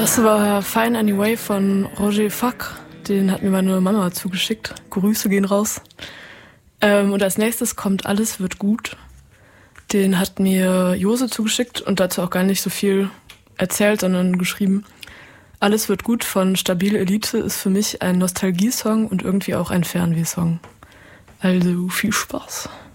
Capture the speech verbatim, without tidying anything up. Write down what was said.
erste war Fine Anyway von Roger Fack. Den hat mir meine Mama zugeschickt. Grüße gehen raus. Ähm, und als nächstes kommt Alles wird gut. Den hat mir Jose zugeschickt und dazu auch gar nicht so viel erzählt, sondern geschrieben. Alles wird gut von Stabile Elite ist für mich ein Nostalgiesong und irgendwie auch ein Fernwehsong. Also viel Spaß.